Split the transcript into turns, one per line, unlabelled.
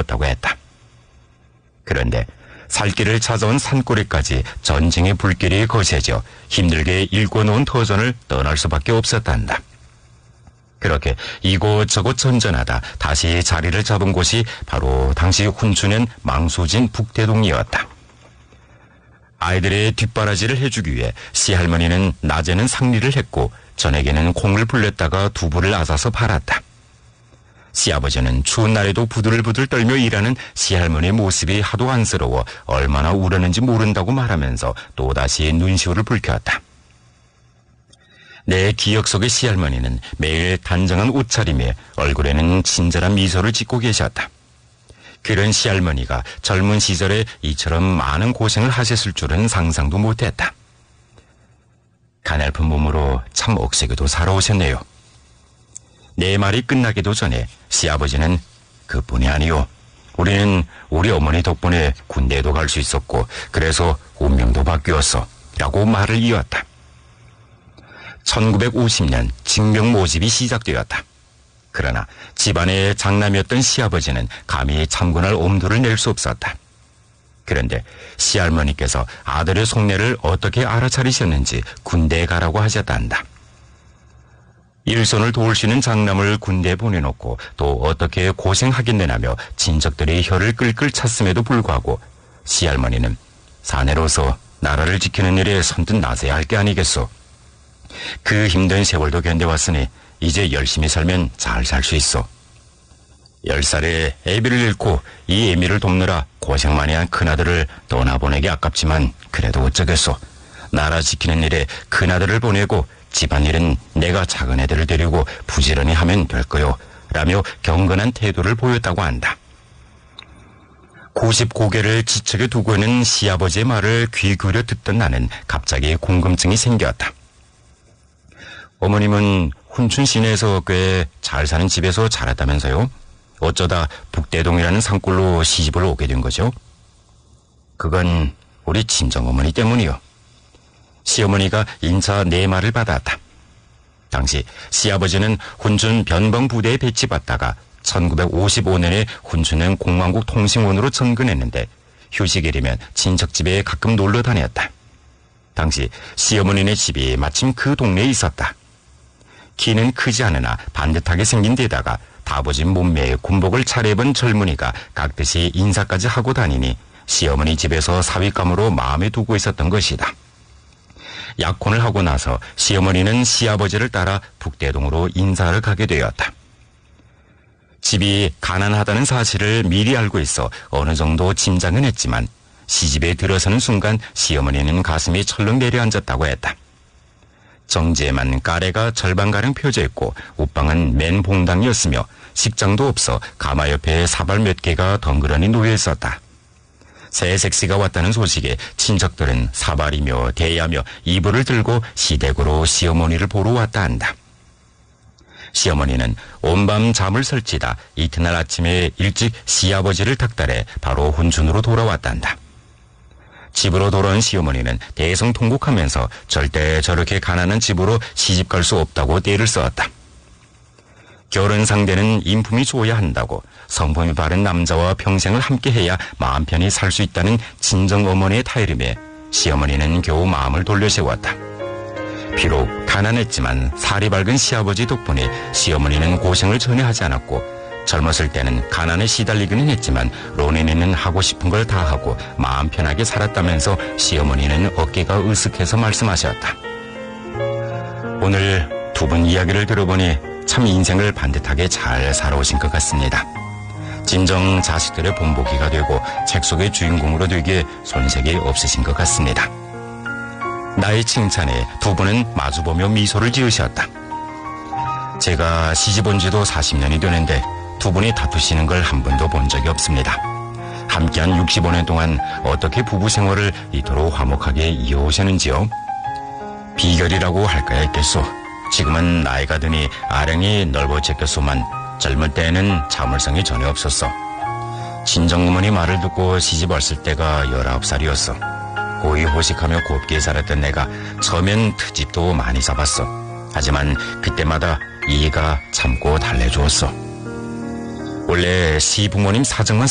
되었다고 했다. 그런데 살길을 찾아온 산꼬리까지 전쟁의 불길이 거세져 힘들게 일궈놓은 터전을 떠날 수밖에 없었단다. 그렇게 이곳저곳 전전하다 다시 자리를 잡은 곳이 바로 당시 훈춘엔 망소진 북대동이었다. 아이들의 뒷바라지를 해주기 위해 시할머니는 낮에는 상리를 했고 저녁에는 콩을 불렸다가 두부를 앗아서 팔았다. 시아버지는 추운 날에도 부들부들 떨며 일하는 시할머니의 모습이 하도 안쓰러워 얼마나 울었는지 모른다고 말하면서 또다시 눈시울을 붉혔다. 내 기억 속의 시할머니는 매일 단정한 옷차림에 얼굴에는 친절한 미소를 짓고 계셨다. 그런 시할머니가 젊은 시절에 이처럼 많은 고생을 하셨을 줄은 상상도 못했다. 가냘픈 몸으로 참 억세게도 살아오셨네요. 내 말이 끝나기도 전에 시아버지는 그뿐이 아니요. 우리는 우리 어머니 덕분에 군대에도 갈 수 있었고 그래서 운명도 바뀌었어 라고 말을 이었다. 1950년 징병 모집이 시작되었다. 그러나 집안의 장남이었던 시아버지는 감히 참관할 엄두를 낼 수 없었다. 그런데 시할머니께서 아들의 속내를 어떻게 알아차리셨는지 군대에 가라고 하셨단다. 일손을 도울 수 있는 장남을 군대에 보내놓고 또 어떻게 고생하겠느냐며 친척들의 혀를 끌끌 찼음에도 불구하고 시할머니는 사내로서 나라를 지키는 일에 선뜻 나서야 할 게 아니겠소. 그 힘든 세월도 견뎌왔으니 이제 열심히 살면 잘 살 수 있어. 10살에 애비를 잃고 이 애미를 돕느라 고생 많이 한 큰아들을 떠나보내기 아깝지만 그래도 어쩌겠소. 나라 지키는 일에 큰아들을 보내고 집안일은 내가 작은 애들을 데리고 부지런히 하면 될 거요. 라며 경건한 태도를 보였다고 한다. 99개를 지척에 두고 있는 시아버지의 말을 귀 기울여 듣던 나는 갑자기 궁금증이 생겼다. 어머님은 훈춘 시내에서 꽤 잘 사는 집에서 자랐다면서요? 어쩌다 북대동이라는 산골로 시집을 오게 된 거죠? 그건 우리 친정어머니 때문이요. 시어머니가 인사 네 말을 받았다. 당시 시아버지는 훈춘 변방부대에 배치받다가 1955년에 훈춘은 공화국 통신원으로 전근했는데 휴식일이면 친척집에 가끔 놀러 다녔다. 당시 시어머니네 집이 마침 그 동네에 있었다. 키는 크지 않으나 반듯하게 생긴 데다가 다부진 몸매에 군복을 차려입은 젊은이가 깍듯이 인사까지 하고 다니니 시어머니 집에서 사윗감으로 마음에 두고 있었던 것이다. 약혼을 하고 나서 시어머니는 시아버지를 따라 북대동으로 인사를 가게 되었다. 집이 가난하다는 사실을 미리 알고 있어 어느 정도 짐작은 했지만 시집에 들어서는 순간 시어머니는 가슴이 철렁 내려앉았다고 했다. 정지에만 가래가 절반가량 펴져 있고 옷방은 맨 봉당이었으며 식장도 없어 가마 옆에 사발 몇 개가 덩그러니 놓여 있었다. 새 색시가 왔다는 소식에 친척들은 사발이며 대야며 이불을 들고 시댁으로 시어머니를 보러 왔다 한다. 시어머니는 온밤 잠을 설치다 이튿날 아침에 일찍 시아버지를 닥달해 바로 훈춘으로 돌아왔단다. 집으로 돌아온 시어머니는 대성통곡하면서 절대 저렇게 가난한 집으로 시집갈 수 없다고 떼를 썼다. 결혼 상대는 인품이 좋아야 한다고 성품이 바른 남자와 평생을 함께해야 마음 편히 살 수 있다는 친정어머니의 타이름에 시어머니는 겨우 마음을 돌려세웠다. 비록 가난했지만 살이 밝은 시아버지 덕분에 시어머니는 고생을 전혀 하지 않았고 젊었을 때는 가난에 시달리기는 했지만 론인이는 하고 싶은 걸 다 하고 마음 편하게 살았다면서 시어머니는 어깨가 으쓱해서 말씀하셨다. 오늘 두 분 이야기를 들어보니 참 인생을 반듯하게 잘 살아오신 것 같습니다. 진정 자식들의 본보기가 되고 책 속의 주인공으로 되기에 손색이 없으신 것 같습니다. 나의 칭찬에 두 분은 마주보며 미소를 지으셨다. 제가 시집 온 지도 40년이 되는데 두 분이 다투시는 걸 한 번도 본 적이 없습니다. 함께한 65년 동안 어떻게 부부 생활을 이토록 화목하게 이어오셨는지요? 비결이라고 할까야 했겠소. 지금은 나이가 드니 아령이 넓어졌겠소만 젊을 때에는 자물성이 전혀 없었어. 친정어머니 말을 듣고 시집 왔을 때가 19살이었어. 고이호식하며 곱게 살았던 내가 처음엔 트집도 많이 잡았어. 하지만 그때마다 이해가 참고 달래주었어. 원래 시부모님 사정만